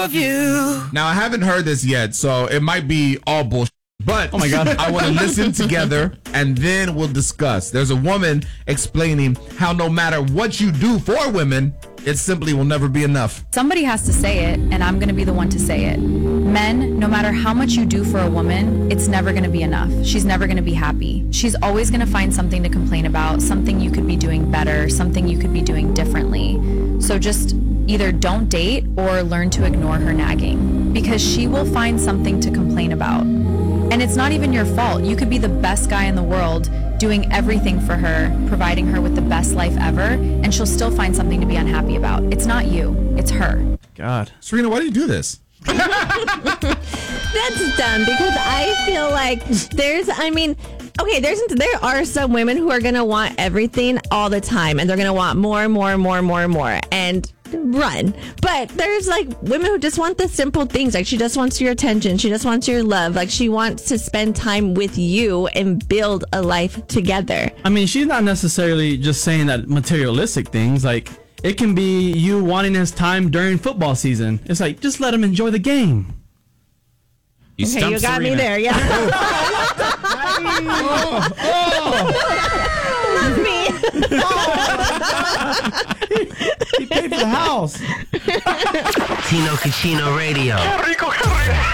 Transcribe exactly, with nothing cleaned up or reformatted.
of you. Now, I haven't heard this yet, so it might be all bullshit. But oh my God. I want to listen together, and then we'll discuss. There's a woman explaining how no matter what you do for women, it simply will never be enough. Somebody has to say it, and I'm going to be the one to say it. Men, no matter how much you do for a woman, it's never going to be enough. She's never going to be happy. She's always going to find something to complain about, something you could be doing better, something you could be doing differently. So just either don't date or learn to ignore her nagging, because she will find something to complain about. And it's not even your fault. You could be the best guy in the world, doing everything for her, providing her with the best life ever, and she'll still find something to be unhappy about. It's not you, it's her. God. Serena, why do you do this? That's dumb, because I feel like there's, I mean, okay, there's there are some women who are going to want everything all the time, and they're going to want more and more and more and more and more, and run. But there's like women who just want the simple things. Like she just wants your attention. She just wants your love. Like she wants to spend time with you and build a life together. I mean, she's not necessarily just saying that materialistic things. Like it can be you wanting his time during football season. It's like, just let him enjoy the game. You okay, you got Serena. me there. Yeah. oh, oh. Love me. He paid for the house. Tino Cucino Radio.